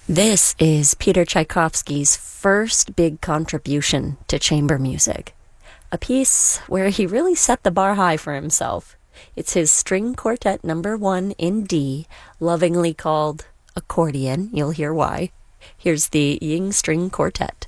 This is Peter Tchaikovsky's first big contribution to chamber music, a piece where he really set the bar high for himself. It's his String Quartet number 1 in D, lovingly called Accordion. You'll hear why. Here's the Ying String Quartet.